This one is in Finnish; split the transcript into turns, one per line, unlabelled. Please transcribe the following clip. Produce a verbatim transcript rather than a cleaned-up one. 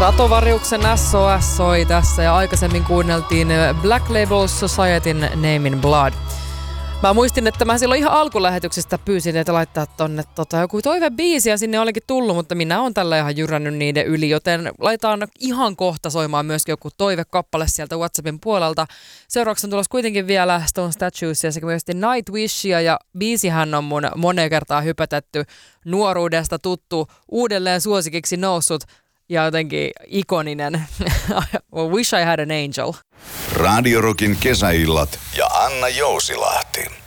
Stratovariuksen S O S soi tässä ja aikaisemmin kuunneltiin Black Label Societyn Name in Blood. Mä muistin, että mä silloin ihan alkulähetyksestä pyysin, että laittaa tonne tota, joku toivebiisi ja sinne olikin tullut, mutta minä oon tällä ihan jyrännyt niiden yli, joten laitetaan ihan kohta soimaan myöskin joku toivekappale sieltä WhatsAppin puolelta. Seuraavaksi on tulossa kuitenkin vielä Stone Statues ja sekä myös Nightwishia ja biisihän on mun moneen kertaan hypätetty nuoruudesta tuttu, uudelleen suosikiksi noussut ja jotenkin ikoninen Wish I Had an Angel.
Radio Rockin kesäillat ja Anna Jousilahti.